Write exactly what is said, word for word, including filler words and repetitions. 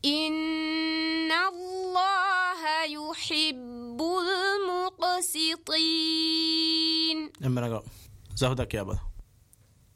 إن الله يحب المقسطين. امرأة زهدك يا أبدا.